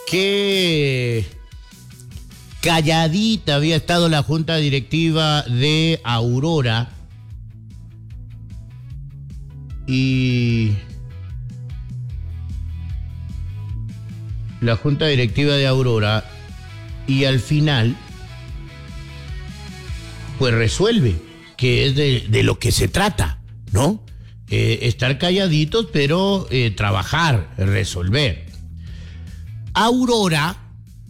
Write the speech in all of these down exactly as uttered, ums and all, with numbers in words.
que calladita había estado la junta directiva de Aurora y la junta directiva de Aurora y al final pues resuelve, que es de, de lo que se trata, ¿no? Eh, estar calladitos, pero eh, trabajar, resolver. Aurora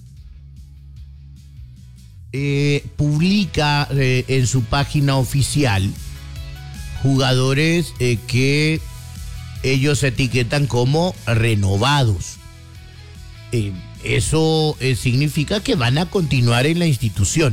eh, publica eh, en su página oficial jugadores eh, que ellos etiquetan como renovados. Eh, eso eh, significa que van a continuar en la institución.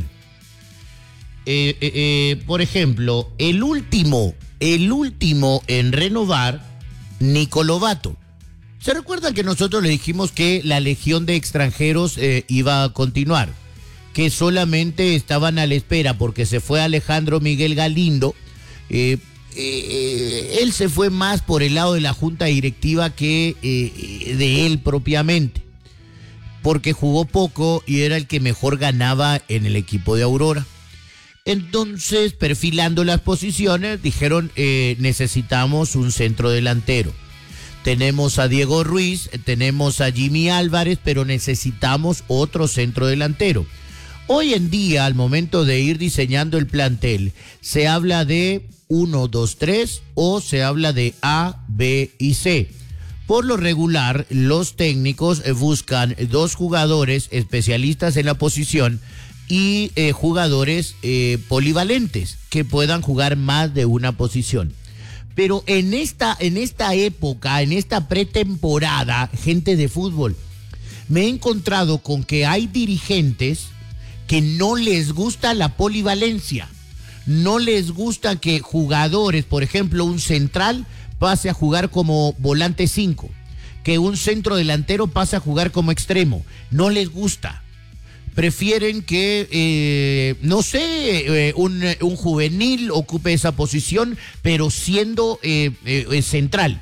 Eh, eh, eh, por ejemplo, el último, el último en renovar, Nico Lobato. ¿Se recuerdan que nosotros le dijimos que la legión de extranjeros eh, iba a continuar? Que solamente estaban a la espera porque se fue Alejandro Miguel Galindo. Eh, eh, él se fue más por el lado de la junta directiva que eh, de él propiamente, porque jugó poco y era el que mejor ganaba en el equipo de Aurora. Entonces, perfilando las posiciones, dijeron, eh, necesitamos un centro delantero. Tenemos a Diego Ruiz, tenemos a Jimmy Álvarez, pero necesitamos otro centro delantero. Hoy en día, al momento de ir diseñando el plantel, se habla de uno, dos, tres o se habla de A, B y C. Por lo regular, los técnicos buscan dos jugadores especialistas en la posición y eh, jugadores eh, polivalentes que puedan jugar más de una posición. Pero en esta, en esta época, en esta pretemporada, gente de fútbol, me he encontrado con que hay dirigentes que no les gusta la polivalencia, no les gusta que jugadores, por ejemplo, un central pase a jugar como volante cinco, que un centro delantero pase a jugar como extremo, no les gusta. Prefieren que, eh, no sé, eh, un, un juvenil ocupe esa posición, pero siendo eh, eh, central,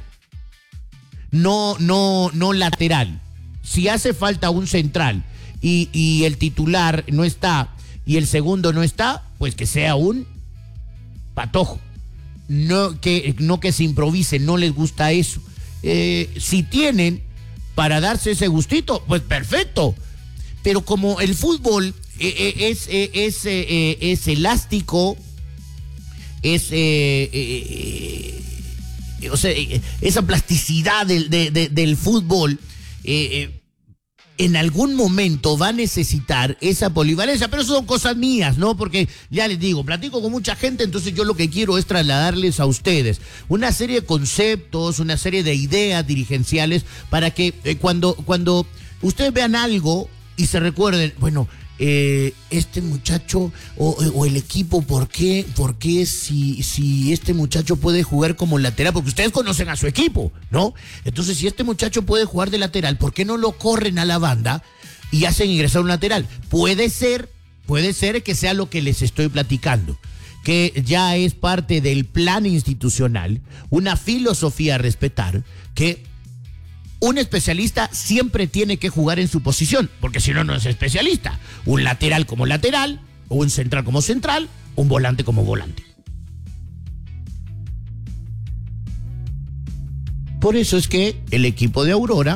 no, no, no lateral. Si hace falta un central y, y el titular no está y el segundo no está, pues que sea un patojo. No que, no que se improvise, no les gusta eso. Eh, si tienen para darse ese gustito, pues perfecto. Pero como el fútbol eh, es, eh, es, eh, eh, es elástico, es, eh, eh, eh, o sea, eh, esa plasticidad del, de, de, del fútbol, eh, eh, en algún momento va a necesitar esa polivalencia, pero eso son cosas mías, ¿no? Porque ya les digo, platico con mucha gente, entonces yo lo que quiero es trasladarles a ustedes una serie de conceptos, una serie de ideas dirigenciales para que eh, cuando, cuando ustedes vean algo y se recuerden, bueno, eh, este muchacho o, o el equipo, ¿por qué? ¿Por qué si, si este muchacho puede jugar como lateral? Porque ustedes conocen a su equipo, ¿no? Entonces, si este muchacho puede jugar de lateral, ¿por qué no lo corren a la banda y hacen ingresar un lateral? Puede ser, puede ser que sea lo que les estoy platicando, que ya es parte del plan institucional, una filosofía a respetar, que un especialista siempre tiene que jugar en su posición, porque si no, no es especialista. Un lateral como lateral, o un central como central, un volante como volante. Por eso es que el equipo de Aurora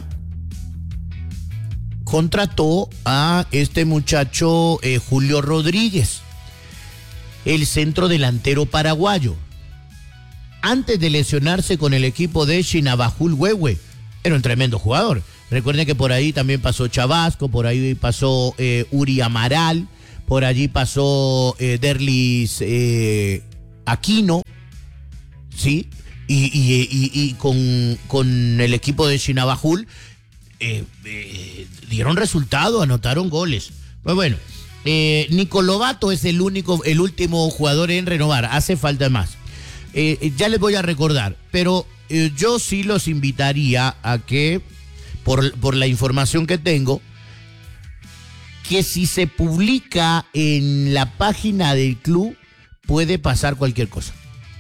contrató a este muchacho eh, Julio Rodríguez, el centro delantero paraguayo. Antes de lesionarse con el equipo de Chinabajul Huehue, era un tremendo jugador. Recuerden que por ahí también pasó Chabasco, por ahí pasó eh, Uri Amaral, por allí pasó eh, Derlis eh, Aquino, ¿sí? Y, y, y, y con, con el equipo de Chinabajul eh, eh, dieron resultado, anotaron goles. Pues bueno, eh, Nico Lobato es el único, el último jugador en renovar. Hace falta más. Eh, ya les voy a recordar, pero eh, yo sí los invitaría a que, por, por la información que tengo, que si se publica en la página del club, puede pasar cualquier cosa.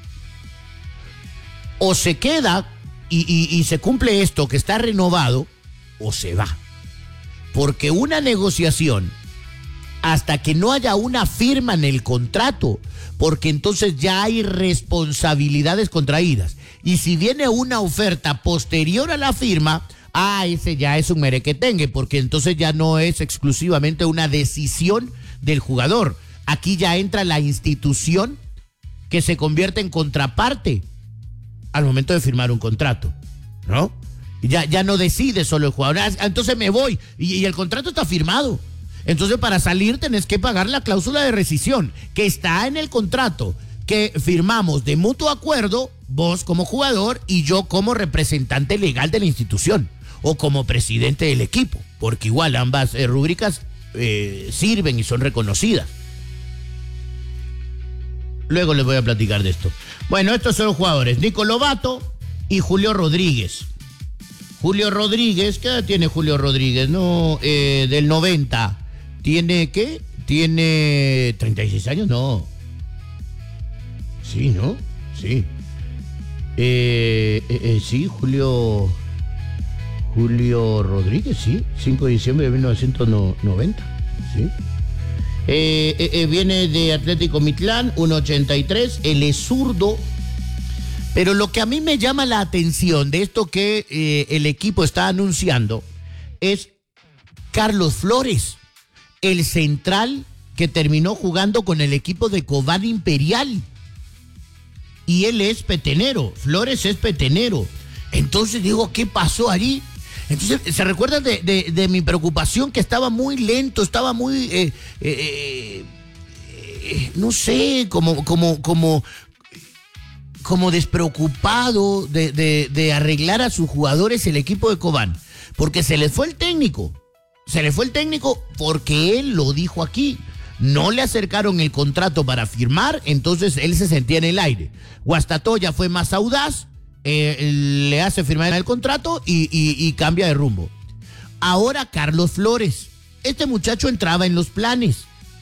O se queda y, y, y se cumple esto, que está renovado, o se va. porque una negociación, hasta que no haya una firma en el contrato, porque entonces ya hay responsabilidades contraídas. Y si viene una oferta posterior a la firma, ah, ese ya es un merequetengue, porque entonces ya no es exclusivamente una decisión del jugador. Aquí ya entra la institución que se convierte en contraparte al momento de firmar un contrato, ¿no? Ya, ya no decide solo el jugador. Ah, entonces me voy y, y el contrato está firmado. Entonces para salir tenés que pagar la cláusula de rescisión que está en el contrato que firmamos de mutuo acuerdo, vos como jugador y yo como representante legal de la institución o como presidente del equipo, porque igual ambas eh, rúbricas eh, sirven y son reconocidas. Luego les voy a platicar de esto. Bueno, estos son los jugadores, Nico Lobato y Julio Rodríguez. Julio Rodríguez, ¿qué edad tiene Julio Rodríguez? No, eh, del noventa. ¿Tiene qué? ¿Tiene treinta y seis años? No. Sí, ¿no? Sí. Eh, eh, eh, sí, Julio... Julio Rodríguez, sí. cinco de diciembre de mil novecientos noventa. Sí. Eh, eh, eh, viene de Atlético Mitlán, uno ochenta y tres. Él es zurdo. Pero lo que a mí me llama la atención de esto que eh, el equipo está anunciando es Carlos Flores, el central que terminó jugando con el equipo de Cobán Imperial. Y él es petenero, Flores es petenero. Entonces digo, ¿qué pasó allí? Entonces, ¿se recuerdan de, de, de mi preocupación? Que estaba muy lento, estaba muy, eh, eh, eh, no sé, como, como, como, como despreocupado de, de, de arreglar a sus jugadores el equipo de Cobán. Porque se les fue el técnico. Se le fue el técnico porque él lo dijo aquí. No le acercaron el contrato para firmar, entonces él se sentía en el aire. Guastatoya fue más audaz, eh, le hace firmar el contrato y, y, y cambia de rumbo. Ahora Carlos Flores. Este muchacho entraba en los planes.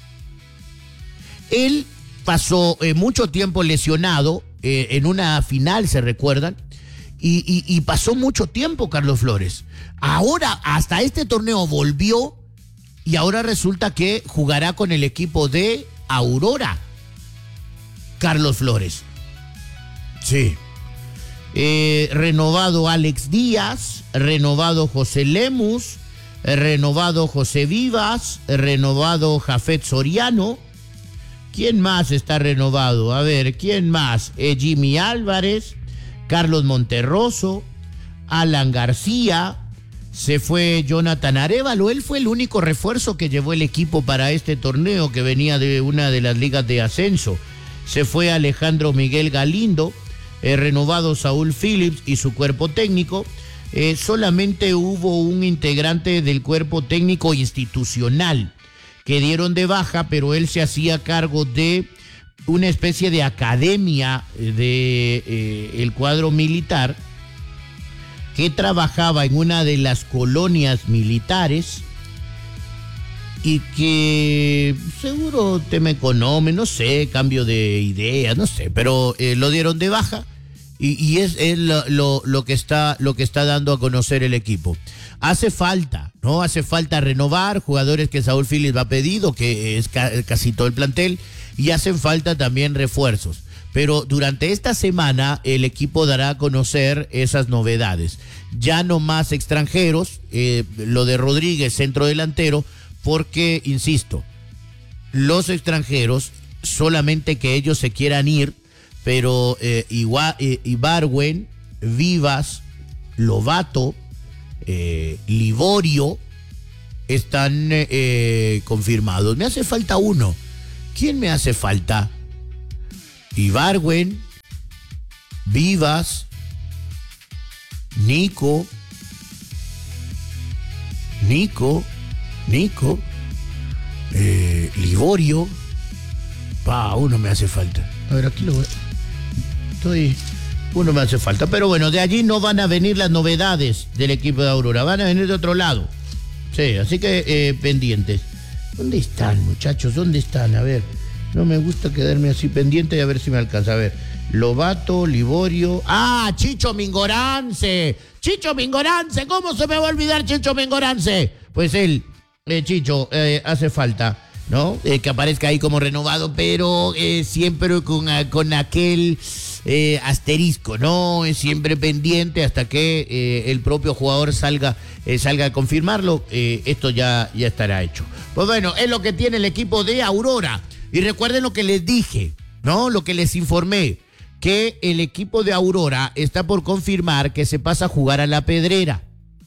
Él pasó eh, mucho tiempo lesionado, eh, en una final, ¿se recuerdan? Y, y, y pasó mucho tiempo Carlos Flores. Ahora, hasta este torneo volvió y ahora resulta que jugará con el equipo de Aurora. Carlos Flores. Sí. Eh, renovado Alex Díaz, renovado José Lemus, eh, renovado José Vivas, eh, renovado Jafet Soriano. ¿Quién más está renovado? A ver, ¿quién más? Eh, Jimmy Álvarez, Carlos Monterroso, Alan García, se fue Jonathan Arévalo. Él fue el único refuerzo que llevó el equipo para este torneo, que venía de una de las ligas de ascenso. Se fue Alejandro Miguel Galindo, eh, renovado Saúl Phillips y su cuerpo técnico. Eh, solamente hubo un integrante del cuerpo técnico institucional que dieron de baja, pero él se hacía cargo de una especie de academia de eh, el cuadro militar, que trabajaba en una de las colonias militares y que seguro tema económico, no sé, cambio de ideas, no sé, pero eh, lo dieron de baja y, y es, es lo, lo, lo, que está, lo que está dando a conocer el equipo. Hace falta, ¿no? Hace falta renovar jugadores que Saúl Phillips ha pedido, que es ca casi todo el plantel, y hacen falta también refuerzos. Pero durante esta semana el equipo dará a conocer esas novedades. Ya no más extranjeros, eh, lo de Rodríguez, centro delantero, porque, insisto, los extranjeros, solamente que ellos se quieran ir, pero eh, Igua, eh, Ibargüen, Vivas, Lobato, eh, Liborio, están eh, confirmados. Me hace falta uno. ¿Quién me hace falta? Ibargüen, Vivas, Nico, Nico, Nico, eh, Liborio. Pa, uno me hace falta. A ver, aquí lo voy. Estoy. Uno me hace falta. Pero bueno, de allí no van a venir las novedades del equipo de Aurora. Van a venir de otro lado. Sí, así que eh, pendientes. ¿Dónde están, muchachos? ¿Dónde están? A ver. No me gusta quedarme así pendiente y a ver si me alcanza. A ver, Lobato, Liborio. ¡Ah, Chicho Mingorance! ¡Chicho Mingorance! ¿Cómo se me va a olvidar Chicho Mingorance? pues él, eh, Chicho, eh, hace falta, ¿no? Eh, que aparezca ahí como renovado, pero eh, siempre con, con aquel eh, asterisco, ¿no? Siempre pendiente hasta que eh, el propio jugador salga, eh, salga a confirmarlo. Eh, esto ya, ya estará hecho. Pues bueno, es lo que tiene el equipo de Aurora. Y recuerden lo que les dije, ¿no? Lo que les informé, que el equipo de Aurora está por confirmar que se pasa a jugar a La Pedrera.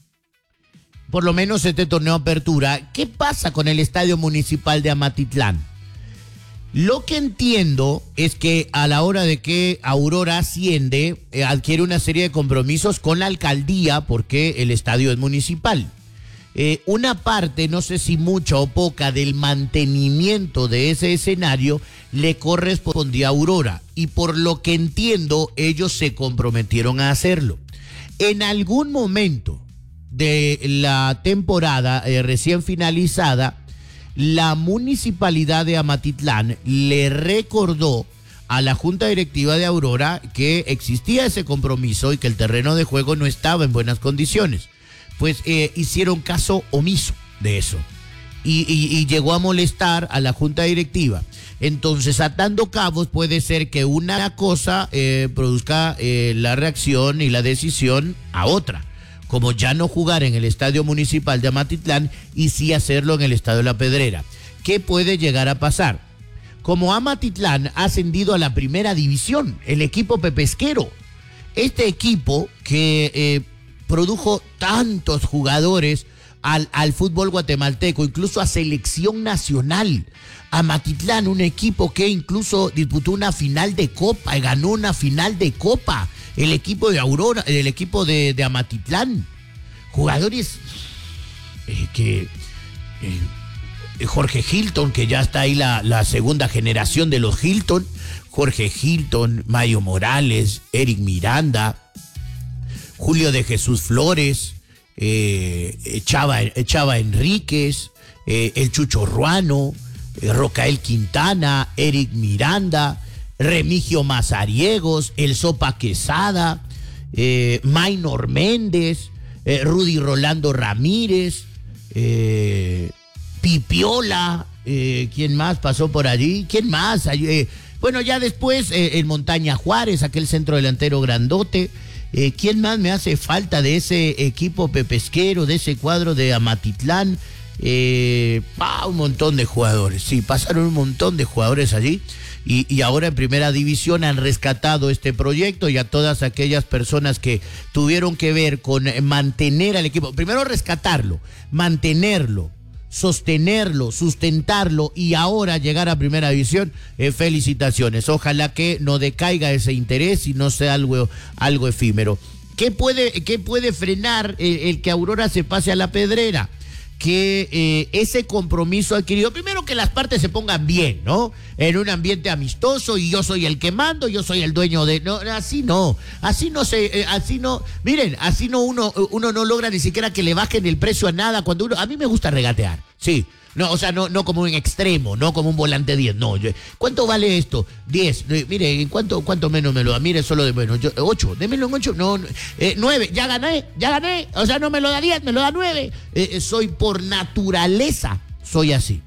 Por lo menos este torneo apertura. ¿Qué pasa con el Estadio Municipal de Amatitlán? Lo que entiendo es que a la hora de que Aurora asciende, eh, adquiere una serie de compromisos con la alcaldía porque el estadio es municipal. Eh, una parte, no sé si mucha o poca, del mantenimiento de ese escenario le correspondía a Aurora. Y por lo que entiendo, ellos se comprometieron a hacerlo. En algún momento de la temporada eh, recién finalizada, la municipalidad de Amatitlán le recordó a la junta directiva de Aurora que existía ese compromiso y que el terreno de juego no estaba en buenas condiciones. Pues eh, hicieron caso omiso de eso y, y, y llegó a molestar a la junta directiva. Entonces, atando cabos, puede ser que una cosa eh, produzca eh, la reacción y la decisión a otra, como ya no jugar en el Estadio Municipal de Amatitlán y sí hacerlo en el Estadio La Pedrera. ¿Qué puede llegar a pasar? Como Amatitlán ha ascendido a la primera división, el equipo pepesquero, este equipo que eh, produjo tantos jugadores al, al fútbol guatemalteco, incluso a selección nacional. Amatitlán, un equipo que incluso disputó una final de Copa y ganó una final de Copa. El equipo de Aurora, el equipo de, de Amatitlán. Jugadores eh, que... Eh, Jorge Hilton, que ya está ahí la, la segunda generación de los Hilton. Jorge Hilton, Mario Morales, Eric Miranda, Julio de Jesús Flores, eh, Chava, Chava Enríquez, eh, el Chucho Ruano, eh, Rocael Quintana, Eric Miranda, Remigio Mazariegos, el Sopa Quesada, eh, Maynor Méndez, eh, Rudy Rolando Ramírez, eh, Pipiola, eh, ¿quién más pasó por allí? ¿Quién más? Eh, bueno, ya después eh, el Montaña Juárez, aquel centro delantero grandote. Eh, ¿Quién más me hace falta de ese equipo pepesquero, de ese cuadro de Amatitlán? Eh, ah, un montón de jugadores, sí, pasaron un montón de jugadores allí y, y ahora en primera división han rescatado este proyecto y a todas aquellas personas que tuvieron que ver con mantener al equipo, primero rescatarlo, mantenerlo, sostenerlo, sustentarlo y ahora llegar a primera división, eh, felicitaciones. Ojalá que no decaiga ese interés y no sea algo, algo efímero. ¿Qué puede, qué puede frenar el, el que Aurora se pase a La Pedrera? Que eh, ese compromiso adquirido, primero que las partes se pongan bien, ¿no? En un ambiente amistoso y yo soy el que mando, yo soy el dueño de... No, así no, así no se, eh, así no, miren, así no uno, uno no logra ni siquiera que le bajen el precio a nada cuando uno... A mí me gusta regatear, sí. No, o sea, no, no como un extremo, no como un volante diez, no. Yo, ¿cuánto vale esto? diez. Eh, mire, ¿cuánto, ¿cuánto menos me lo da? Mire, solo de menos. Yo, ocho, démelo en ocho. No, eh, nueve. Ya gané, ya gané. O sea, no me lo da diez, me lo da nueve. Eh, soy por naturaleza, soy así.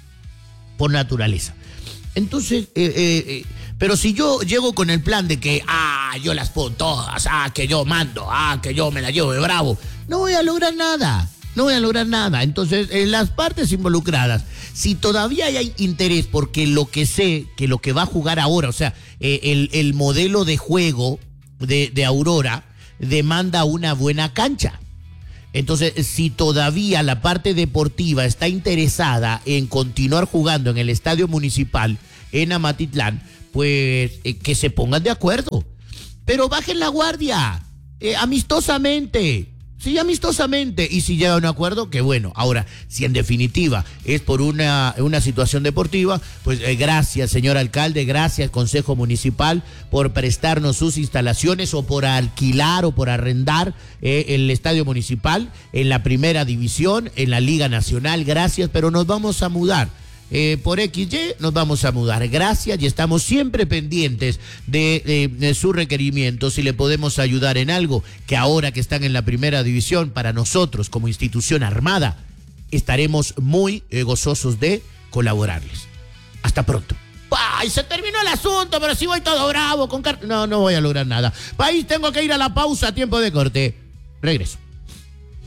Por naturaleza. Entonces, eh, eh, eh, pero si yo llego con el plan de que, ah, yo las puedo todas, ah, que yo mando, ah, que yo me la llevo de bravo, no voy a lograr nada. No voy a lograr nada. Entonces, en las partes involucradas, si todavía hay interés, porque lo que sé, que lo que va a jugar ahora, o sea, eh, el, el modelo de juego de, de Aurora demanda una buena cancha. Entonces, si todavía la parte deportiva está interesada en continuar jugando en el Estadio Municipal en Amatitlán, pues eh, que se pongan de acuerdo. Pero bajen la guardia, eh, amistosamente. Sí, amistosamente, y si llega a un acuerdo, qué bueno. Ahora, si en definitiva es por una, una situación deportiva, pues eh, gracias, señor alcalde, gracias, Consejo Municipal, por prestarnos sus instalaciones o por alquilar o por arrendar eh, el Estadio Municipal en la primera división, en la Liga Nacional, gracias, pero nos vamos a mudar. Eh, por equis ye nos vamos a mudar. Gracias y estamos siempre pendientes de, de, de sus requerimientos. Si le podemos ayudar en algo que ahora que están en la primera división, para nosotros como institución armada, estaremos muy eh, gozosos de colaborarles. Hasta pronto. ¡Ay, se terminó el asunto, pero si voy todo bravo con car... No, no voy a lograr nada. País, tengo que ir a la pausa, tiempo de corte. Regreso.